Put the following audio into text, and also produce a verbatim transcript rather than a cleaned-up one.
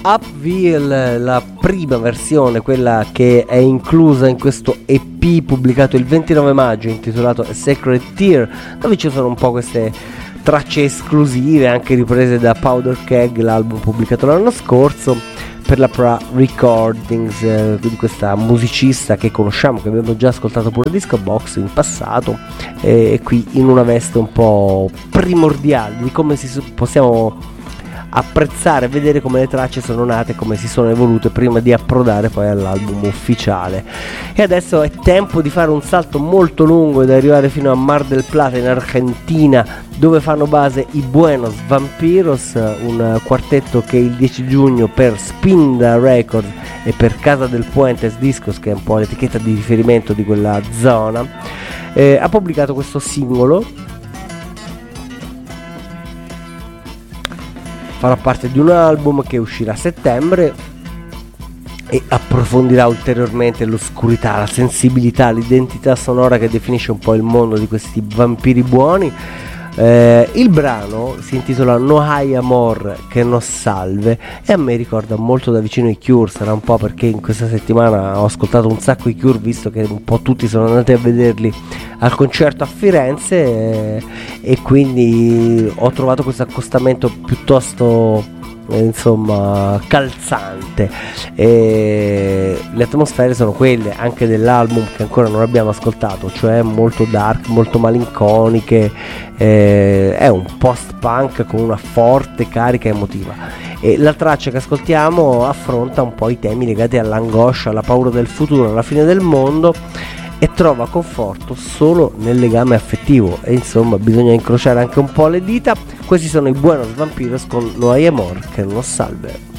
Upville, la prima versione, quella che è inclusa in questo E P pubblicato il ventinove maggio intitolato A Sacred Tear, dove ci sono un po' queste tracce esclusive anche riprese da Powder Keg, l'album pubblicato l'anno scorso per la Pra Recordings, eh, di questa musicista che conosciamo, che abbiamo già ascoltato pure Disco Box in passato, e eh, qui in una veste un po' primordiale di come si possiamo apprezzare, vedere come le tracce sono nate, come si sono evolute prima di approdare poi all'album ufficiale. E adesso è tempo di fare un salto molto lungo ed arrivare fino a Mar del Plata in Argentina, dove fanno base i Buenos Vampiros, un quartetto che il dieci giugno per Spinda Records e per Casa del Puentes Discos, che è un po' l'etichetta di riferimento di quella zona, eh, ha pubblicato questo singolo. Farà parte di un album che uscirà a settembre e approfondirà ulteriormente l'oscurità, la sensibilità, l'identità sonora che definisce un po' il mondo di questi vampiri buoni. Eh, il brano si intitola No Hay Amor che nos salve e a me ricorda molto da vicino i Cure. Sarà un po' perché in questa settimana ho ascoltato un sacco i Cure, visto che un po' tutti sono andati a vederli al concerto a Firenze, eh, e quindi ho trovato questo accostamento piuttosto eh, insomma calzante, e le atmosfere sono quelle anche dell'album che ancora non abbiamo ascoltato, cioè molto dark, molto malinconiche, eh, è un post punk con una forte carica emotiva, e la traccia che ascoltiamo affronta un po' i temi legati all'angoscia, alla paura del futuro, alla fine del mondo, e trova conforto solo nel legame affettivo, e insomma bisogna incrociare anche un po' le dita. Questi sono i Buenos Vampiros con No Hay Amor que nos salve.